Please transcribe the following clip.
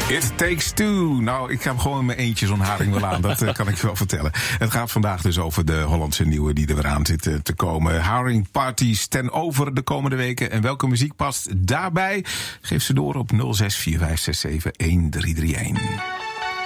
It Takes Two. Nou, ik heb gewoon in mijn eentje zo'n haring wel aan. Dat kan ik je wel vertellen. Het gaat vandaag dus over de Hollandse nieuwe die er weer aan zit te komen. Haring parties ten over de komende weken. En welke muziek past daarbij? Geef ze door op 0645671331.